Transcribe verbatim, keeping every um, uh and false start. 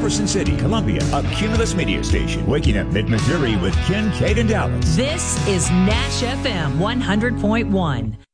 Jefferson City, Columbia, a Cumulus Media station. Waking up mid-Missouri with Ken, Kate, and Dallas. This is Nash F M one hundred point one.